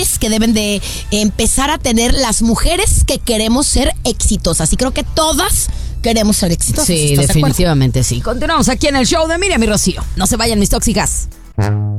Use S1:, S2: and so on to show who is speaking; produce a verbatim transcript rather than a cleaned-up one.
S1: que deben de empezar a tener las mujeres que queremos ser exitosas. Y creo que todas queremos ser exitosas.
S2: Sí, definitivamente sí. Continuamos aquí en el show de Miriam y Rocío. No se vayan, mis tóxicas.